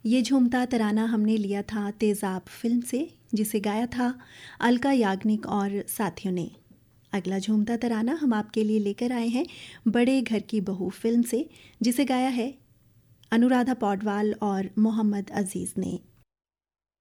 ये झूमता तराना हमने लिया था तेज़ाब फिल्म से, जिसे गाया था अलका याग्निक और साथियों ने। अगला झूमता तराना हम आपके लिए लेकर आए हैं बड़े घर की बहू फिल्म से, जिसे गाया है अनुराधा पौडवाल और मोहम्मद अजीज़ ने।